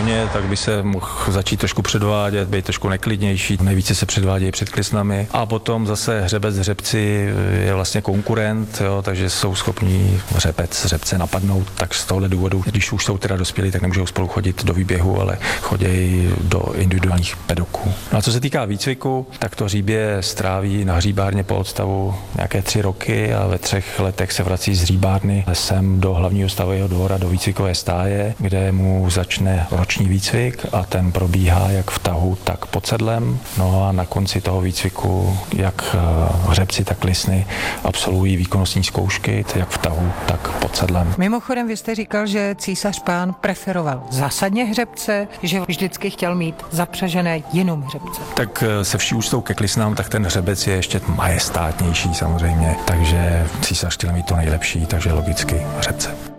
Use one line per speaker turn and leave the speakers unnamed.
koně, tak by se mohl začít trošku předvádět, být trošku neklidnější. Nejvíce se předvádějí před klisnami. A potom zase hřebec hřebci je vlastně konkurent, jo, takže jsou schopní hřebce napadnout. Tak z tohohle důvodu, když už jsou teda dospělí, tak nemůžou spolu chodit do výběhu, ale chodí do individuálních pedoků. No a co se týká výcviku, tak to hříbě stráví na hříbárně po odstavu nějaké 3 roky a ve 3 letech se vrací z hříbárny sem do hlavního stavového dvora, do výcvikové stáje, kde mu začne roční výcvik a ten probíhá jak v tahu, tak pod sedlem. No a na konci toho výcviku jak hřebci, tak lisny absolvují výkonnostní zkoušky, jak v tahu, tak pod sedlem.
Mimochodem, vy jste říkal, že císař pán preferoval zásadně hřebce, že vždycky chtěl mít zapřažené jenom hřebce.
Tak se vší úctou ke klisnám, tak ten hřebec je ještě majestátnější samozřejmě, takže císař chtěl mít to nejlepší, takže logicky hřebce.